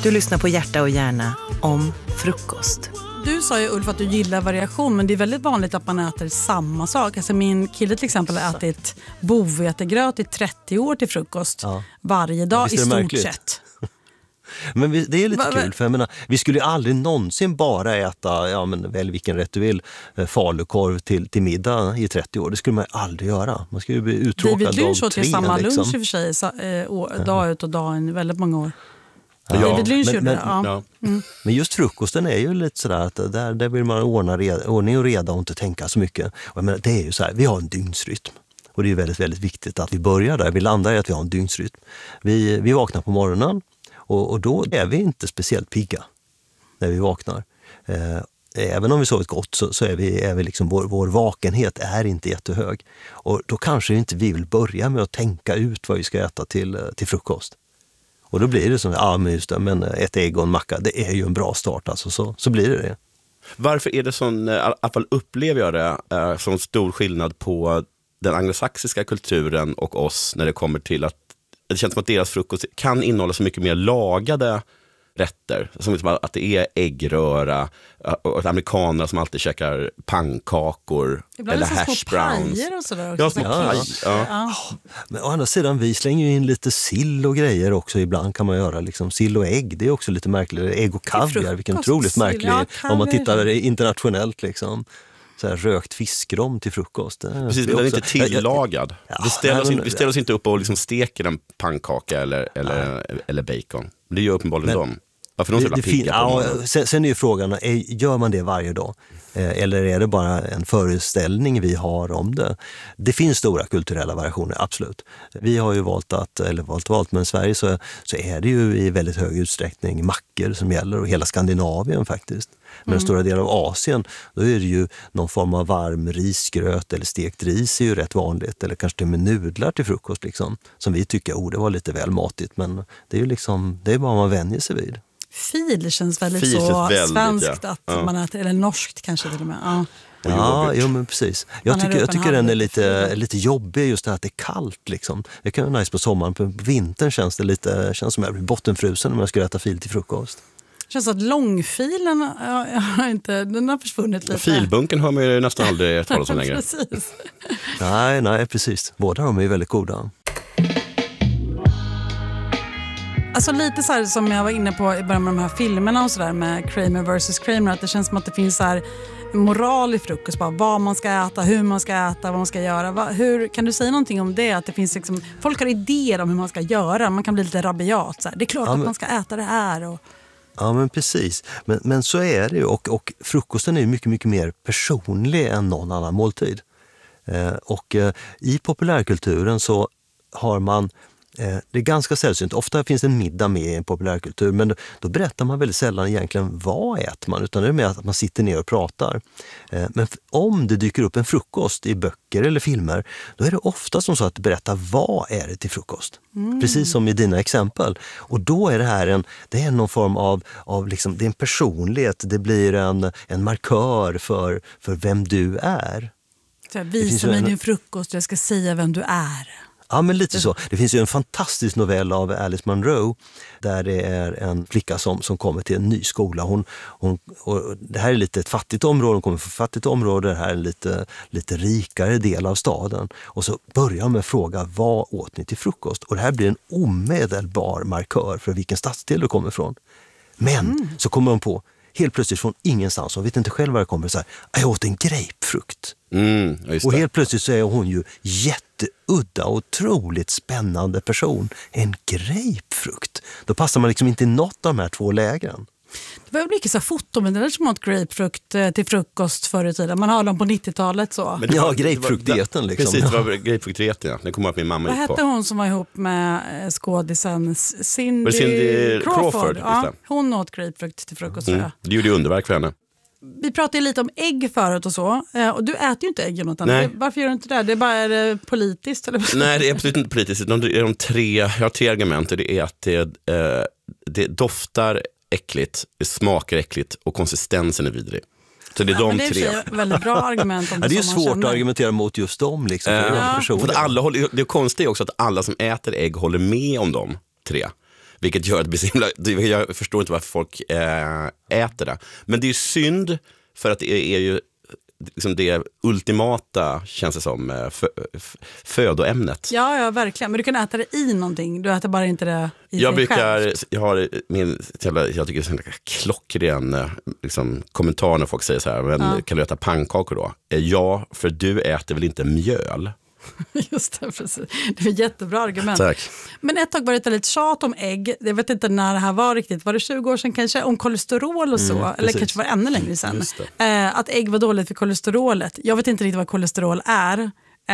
Du lyssnar på Hjärta och hjärna om frukost. Du sa ju, Ulf, att du gillar variation, men det är väldigt vanligt att man äter samma sak. Alltså min kille till exempel har ätit bovetegröt i 30 år till frukost varje dag i stort sett. Men det är lite kul, för jag menar, vi skulle ju aldrig någonsin bara äta, väl vilken rätt du vill, falukorv till middag i 30 år. Det skulle man aldrig göra. Man skulle ju bli uttråkad David Lynch åt ju samma liksom. lunch i och för sig, dag ut och dag in väldigt många år. Ja, David Lynch gjorde det. Men just frukosten är ju lite sådär att där vill man ordning och reda och inte tänka så mycket. Och jag menar, det är ju så här, vi har en dygnsrytm. Och det är väldigt, väldigt viktigt att vi börjar där. Vi landar i att vi har en dygnsrytm. Vi vaknar på morgonen. Och då är vi inte speciellt pigga när vi vaknar. Även om vi sovit gott så är vi liksom, vår vakenhet är inte jättehög. Och då kanske inte vi vill börja med att tänka ut vad vi ska äta till frukost. Och då blir det som, men ett ägg och en macka, det är ju en bra start. Alltså, så blir det. Varför är det sån, i alla fall upplever jag det, sån stor skillnad på den anglosaxiska kulturen och oss när det kommer till att det känns som att deras frukost kan innehålla så mycket mer lagade rätter. Som att det är äggröra och amerikaner som alltid käkar pannkakor ibland eller hash browns. Och sådär också. Men å andra sidan, vi slänger ju in lite sill och grejer också. Ibland kan man göra liksom sill och ägg. Det är också lite märkligt. Ägg och kaviar, vilken otroligt märklig om man tittar internationellt liksom. Så här, rökt fiskrom till frukost. Precis, den är inte tillagad. Vi ställer oss inte upp och liksom steker en pannkaka eller bacon. Det gör uppenbarligen de. Varför de så jävla pigga på sen är ju frågan, gör man det varje dag? Eller är det bara en föreställning vi har om det? Det finns stora kulturella variationer, absolut. Vi har ju valt, men i Sverige så är det ju i väldigt hög utsträckning mackor som gäller, och hela Skandinavien faktiskt. Men en stora del av Asien, då är det ju någon form av varm risgröt eller stekt ris är ju rätt vanligt. Eller kanske till med nudlar till frukost liksom. Som vi tycker, det var lite väl matigt. Men det är ju liksom, det är bara man vänjer sig vid. Fil känns väldigt svenskt att man äter, eller norskt kanske till och med. Ja, men precis. Jag tycker den är lite jobbig, just det här att det är kallt liksom. Det kan vara nice på sommaren, på vintern känns som jag blir bottenfrusen om jag ska äta fil till frukost. Det känns att långfilen den har försvunnit lite. Filbunken har man ju nästan aldrig talat om längre. Precis. Nej, precis. Båda de är ju väldigt goda. Alltså lite så här som jag var inne på i början med de här filmerna och sådär med Kramer vs. Kramer, att det känns som att det finns så här moral i frukost, bara vad man ska äta, hur man ska äta, vad man ska göra. Kan du säga någonting om det? Att det finns liksom, folk har idéer om hur man ska göra, man kan bli lite rabiat. Så här. Det är klart att man ska äta det här. Ja, men precis. Men så är det ju, och frukosten är ju mycket, mycket mer personlig än någon annan måltid. I populärkulturen så har man, det är ganska sällsynt, ofta finns en middag med i en populärkultur, men då berättar man väldigt sällan egentligen vad äter man, utan det är mer att man sitter ner och pratar. Men om det dyker upp en frukost i böcker eller filmer, då är det ofta som så att berätta vad är det till frukost. Precis som i dina exempel. Och då är det är någon form av liksom, det är en personlighet, det blir en markör för vem du är. Så visa mig din frukost, jag ska säga vem du är. Ja, men lite så. Det finns ju en fantastisk novell av Alice Munro där det är en flicka som kommer till en ny skola. Och det här är lite ett fattigt område, hon kommer från ett fattigt område, det här är en lite rikare del av staden. Och så börjar man med fråga, vad åt ni till frukost? Och det här blir en omedelbar markör för vilken stadsdel du kommer ifrån. Men så kommer hon på, helt plötsligt från ingenstans, hon vet inte själv vad det kommer, så här, jag åt en grapefrukt. Och helt plötsligt så är hon ju jätteudda och otroligt spännande person. En grapefrukt. Då passar man liksom inte i något av de här två lägren. Det var mycket så fotomodeller som åt grapefrukt till frukost förr i tiden. Man har dem på 90-talet så. Ja, grapefruktdieten liksom. Precis, det var grapefruktdieten, ja. Den kom upp min mamma ut på. Vad hette hon som var ihop med skådisen Cindy Crawford? Ja, hon åt grapefrukt till frukost. Det gjorde underverk för henne. Vi pratade lite om ägg förut och så. Och du äter ju inte ägg, Jonathan. Varför gör du inte det? Det är bara politiskt? Eller? Nej, det är absolut inte politiskt. Jag har 3 argument. Det är att det doftar äckligt, det smakar äckligt och konsistensen är vidrig. Så det är de 3. Det är väldigt bra argument om det. Det är ju svårt att argumentera mot just dem liksom. För det konstiga är också att alla som äter ägg håller med om de 3. Vilket gör att det blir så himla, jag förstår inte varför folk äter det. Men det är synd för att det är ju liksom det ultimata, känns det som, födoämnet. Ja, verkligen. Men du kan äta det i någonting. Du äter bara inte det i sig själv. Jag har jag tycker det är en klockren liksom, kommentar när folk säger så här, men kan du äta pannkakor då? Ja, för du äter väl inte mjöl? Just det, precis. Det är ett jättebra argument. Tack. Men ett tag var det lite tjat om ägg. Jag vet inte när det här var riktigt. Var det 20 år sedan kanske? Om kolesterol och så. Eller kanske var det ännu längre sedan. Att ägg var dåligt för kolesterolet. Jag vet inte riktigt vad kolesterol är.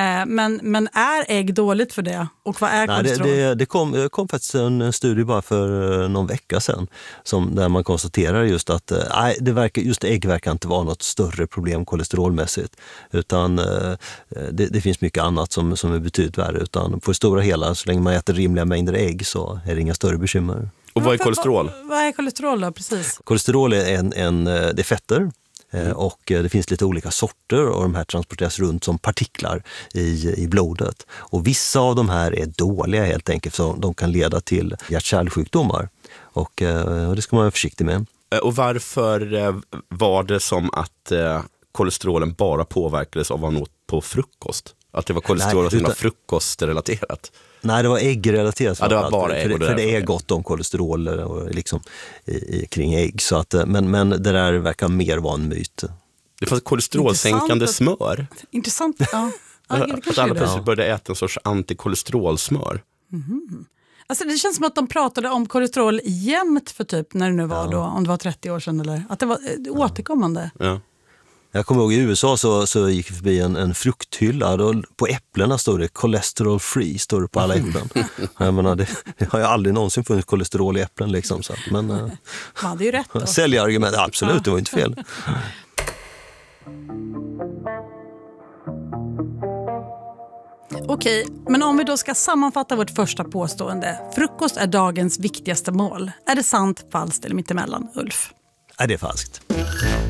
Men är ägg dåligt för det? Och vad är kolesterol? Det kom faktiskt en studie bara för någon vecka sedan där man konstaterar just att just ägg verkar inte vara något större problem kolesterolmässigt, utan det finns mycket annat som är betydligt värre, utan på det stora hela, så länge man äter rimliga mängder ägg så är det inga större bekymmer. Och vad är kolesterol? Vad är kolesterol då, precis? Kolesterol är det är fetter. Och det finns lite olika sorter och de här transporteras runt som partiklar i blodet. Och vissa av de här är dåliga helt enkelt, så de kan leda till hjärt-kärlsjukdomar. Och det ska man vara försiktig med. Och varför var det som att kolesterolen bara påverkades av vad man åt på frukost? Att det var kolesterol som var frukostrelaterat? Nej, det var äggrelaterat. Ja, det var bara ägg. För det är gott om kolesterol liksom, kring ägg. Så att, men det där verkar mer vara en myt. Det fanns kolesterolsänkande smör. Intressant, ja. Att alla plötsligt började äta en sorts antikolesterolsmör. Mm. Alltså det känns som att de pratade om kolesterol jämt för typ, när det nu var då, om det var 30 år sedan eller. Att det var återkommande. Ja. Jag kommer ihåg i USA så gick vi förbi en frukthylla. Då på äpplena står det cholesterol free, står det på alla äpplen. Jag menar, det har ju aldrig någonsin funnits kolesterol i äpplen liksom. Så att, men man hade ju rätt då. Säljargument, absolut, det var inte fel. Okej, men om vi då ska sammanfatta vårt första påstående. Frukost är dagens viktigaste mål. Är det sant, falskt eller mittemellan, Ulf? Nej, det är falskt.